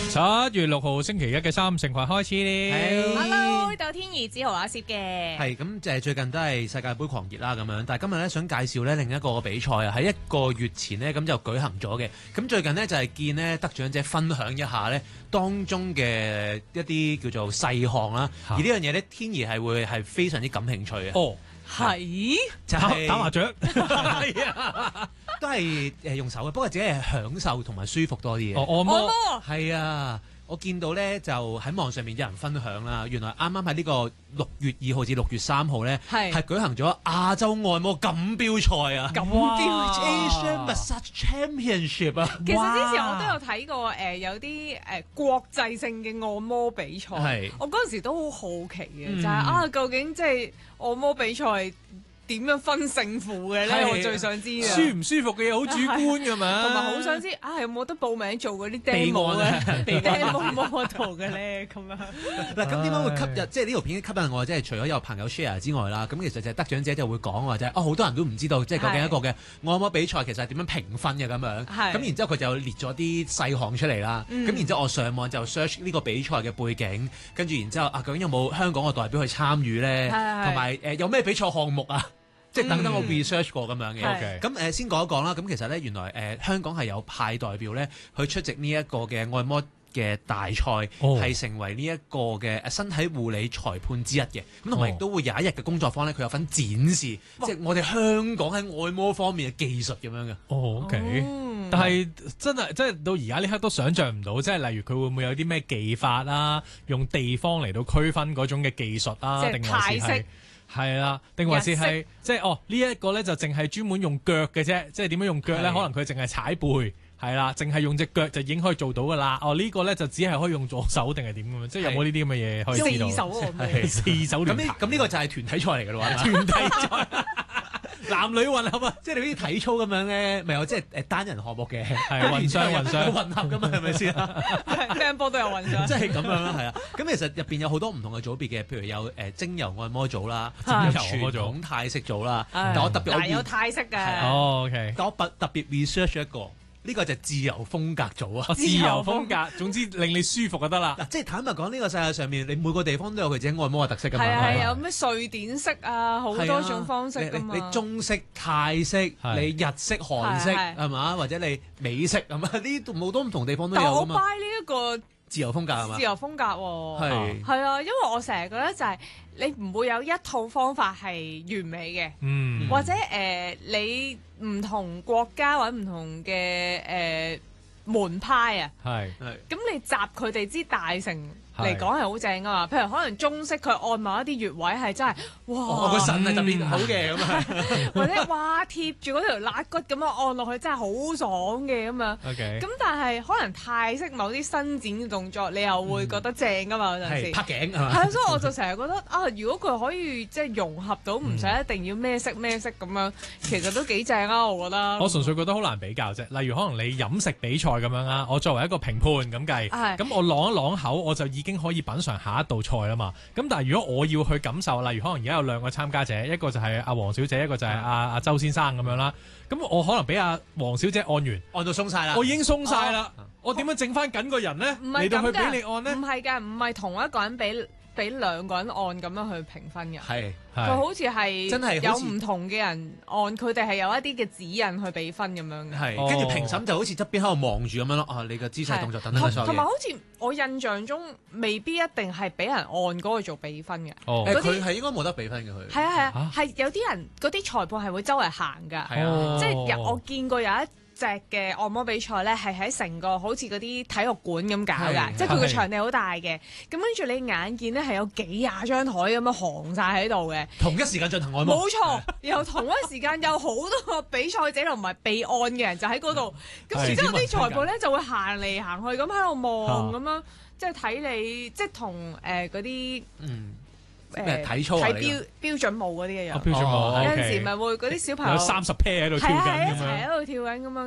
7月6號星期一嘅三成群開始咧。 Hello， 到天兒子豪阿攝嘅。 係咁，就係最近都係世界盃狂熱啦咁樣。但係今日咧想介紹咧另一個比賽啊，喺1個月前呢，咁就舉行咗嘅。咁最近呢，就係見呢得獎者分享一下咧當中嘅一啲叫做細項啦。而呢樣嘢咧，天兒係非常之感興趣嘅。 哦， 係就係打麻雀， 係啊，都係用手嘅，不過只係享受同埋舒服多啲嘅。 按摩係啊。我見到咧就喺網上面有人分享啦，原來啱啱喺呢個6月2號至6月3號咧係舉行咗亞洲按摩錦標賽啊！ 錦標 Asian Massage Championship 啊！ 其實之前我都有睇過有啲國際性嘅按摩比賽，我嗰陣時都好好奇嘅，就係究竟即係按摩比賽點樣分勝負嘅咧？我最想知啊！ 舒唔舒服嘅嘢好主觀㗎嘛， 同埋好想知有冇得報名做嗰啲 demo 咧？demo model 嘅咧咁樣。 嗱，咁點解會吸引？即係呢條片吸引我，即係除咗有朋友 share 之外啦，咁其實就係得獎者就會講或者好多人都唔知道，即係究竟一個嘅按摩比賽其實係點樣評分嘅咁樣。咁然之後佢就列咗啲細項出嚟啦。咁然之後我上網就 search 呢個比賽嘅背景，跟住然之後究竟有冇香港嘅代表去參與咧？同埋有咩比賽項目啊？即係等等我 research 過咁樣嘅，咁先講一講啦。咁其實咧原來香港係有派代表咧去出席呢一個嘅按摩嘅大賽，係成為呢一個嘅身體護理裁判之一嘅。咁同埋亦都會有一日嘅工作坊咧，佢有份展示，即係我哋香港喺按摩方面嘅技術咁樣嘅。 OK。但係真係到而家呢刻都想像唔到，即係例如佢會唔會有啲咩技法啊，用地方嚟到區分嗰種嘅技術啊，定還是係啦，定還是係即係呢一個咧就淨係專門用腳嘅啫，即係點樣用腳咧？可能佢淨係踩背，係啦，淨係用隻腳就已經可以做到噶啦。呢個咧就只係可以用左手定係點咁樣？即係有冇呢啲咁嘅嘢可以知道？四手聯排。 咁呢個就係團體賽嚟㗎啦， 團體賽。 男女混合啊，即係你好似體操咁樣咧，咪有即係單人項目嘅， 係混雙混合㗎嘛，係咪先？ 乒乓波都有混雙， 即係咁樣啦，係啊。咁其實入邊有好多唔同嘅組別嘅，譬如有精油按摩組啦，傳統泰式組啦。但我特別有泰式嘅。 OK。 但我特別 research 一個。呢個就係自由風格組啊！ 自由風格，總之令你舒服就得啦。 嗱，即係坦白講，呢個世界上面，你每個地方都有佢自己按摩嘅特色㗎嘛。 係有咩瑞典式啊，好多種方式㗎嘛。 你中式、泰式，你日式、韓式係嘛？或者你美式咁啊？呢度好多唔同地方都有㗎嘛。 但我 buy 呢一個自由風格係嘛？ 自由風格喎，係啊，因為我成日覺得就係你唔會有一套方法係完美嘅，或者你唔同國家或者唔同嘅門派啊，咁你集佢哋之大成嚟講係好正噶嘛。譬如可能中式佢按某一啲穴位係真係哇， 個腎係特別好嘅咁啊， 或者哇貼住嗰條肋骨咁樣按落去真係好爽嘅咁樣。咁但係可能泰式某啲伸展嘅動作你又會覺得正噶嘛，有陣時拍頸係嘛？ 係啊，所以我就成日覺得如果佢可以即係融合到，唔使一定要咩色咩色咁樣，其實都幾正啊！我覺得。 我純粹覺得好難比較啫。例如可能你飲食比賽咁樣啦，我作為一個評判咁計，咁我啷一啷口我就已經可以品嚐下一道菜啦嘛。咁但係如果我要去感受，例如可能而家有2個參加者，一個就係阿黃小姐，一個就係阿周先生咁樣啦。咁我可能俾阿黃小姐按到鬆晒啦，我已經鬆晒啦。我點樣整翻緊個人咧？嚟到去俾你按咧？ 唔係㗎，唔係同一個人俾2個人按咁樣去評分嘅。佢好似係真係有唔同嘅人按，佢哋係有一啲嘅指引去俾分咁樣嘅。 跟住評審就好似側邊喺度望住咁樣咯。你嘅姿勢動作等等。 同埋好似我印象中未必一定係俾人按嗰個做比分嘅。 佢係應該冇得比分嘅佢。 係有啲人嗰啲裁判係會周圍行㗎。即係我見過有一隻嘅按摩比賽咧，係喺成個好似嗰啲體育館咁搞㗎，即係佢個場地好大嘅。咁跟住你眼見咧係有幾廿張台咁樣行晒喺度嘅， 同一時間進行按摩。 冇錯，然後同一時間有好多個比賽者同埋被按嘅人就喺嗰度。咁然之後啲裁判咧就會行嚟行去咁喺度望咁樣，即係睇你即係同嗰啲。 體操睇標準舞嗰啲嘅樣， 標準舞有陣時咪會嗰啲小朋友有30 pair 喺度跳緊咁樣， 一齊喺度跳緊咁樣。